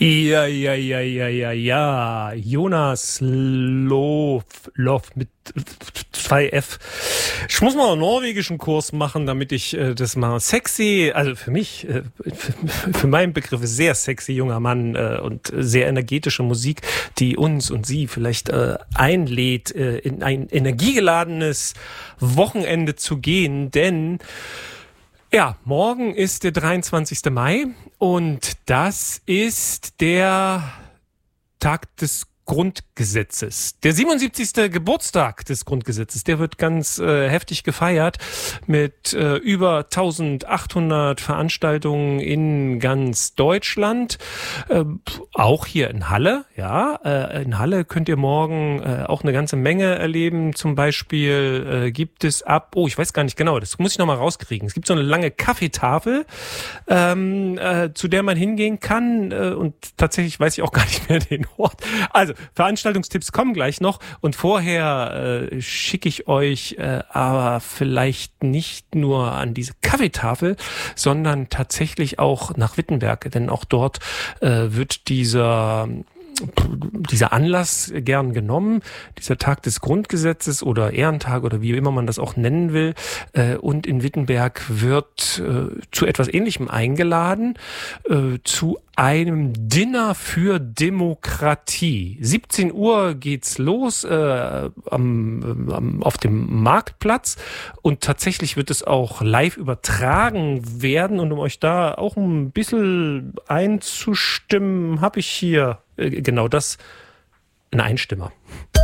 Ja. Jonas Lov mit 2F. Ich muss mal einen norwegischen Kurs machen, damit ich das mal sexy, also für mich, für meinen Begriff sehr sexy junger Mann und sehr energetische Musik, die uns und Sie vielleicht einlädt, in ein energiegeladenes Wochenende zu gehen, denn ja, morgen ist der 23. Mai und das ist der Tag des Grundgesetzes. Der 77. Geburtstag des Grundgesetzes, der wird ganz heftig gefeiert mit über 1800 Veranstaltungen in ganz Deutschland, auch hier in Halle. Ja, in Halle könnt ihr morgen auch eine ganze Menge erleben. Zum Beispiel gibt es ich weiß gar nicht genau, das muss ich nochmal rauskriegen. Es gibt so eine lange Kaffeetafel, zu der man hingehen kann und tatsächlich weiß ich auch gar nicht mehr den Ort. Also Veranstaltungstipps kommen gleich noch und vorher schicke ich euch aber vielleicht nicht nur an diese Kaffeetafel, sondern tatsächlich auch nach Wittenberg, denn auch dort wird dieser Anlass gern genommen, dieser Tag des Grundgesetzes oder Ehrentag oder wie immer man das auch nennen will. Und in Wittenberg wird zu etwas Ähnlichem eingeladen, zu einem Dinner für Demokratie. 17 Uhr geht's los auf dem Marktplatz und tatsächlich wird es auch live übertragen werden. Und um euch da auch ein bisschen einzustimmen, habe ich hier genau das, ein Einstimmer.